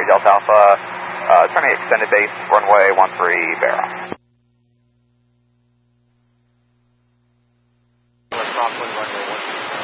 Delta Alpha, turning extended base, runway 13, bear up. Crosswind, runway 13.